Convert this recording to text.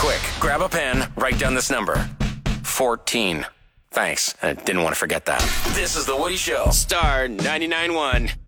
Quick, grab a pen, write down this number. 14. Thanks. I didn't want to forget that. This is The Woody Show. Star 99.1.